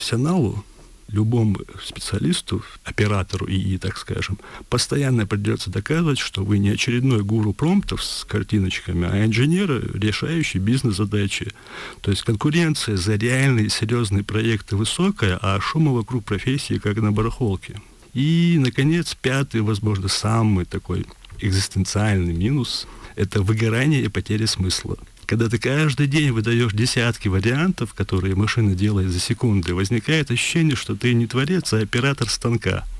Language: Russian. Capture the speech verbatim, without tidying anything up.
профессионалу, любому специалисту, оператору ИИ, так скажем, постоянно придется доказывать, что вы не очередной гуру промптов с картиночками, а инженеры, решающие бизнес-задачи. То есть конкуренция за реальные серьезные проекты высокая, а шума вокруг профессии как на барахолке. И, наконец, пятый, возможно, самый такой экзистенциальный минус – это выгорание и потеря смысла. Когда ты каждый день выдаешь десятки вариантов, которые машина делает за секунды, возникает ощущение, что ты не творец, а оператор станка.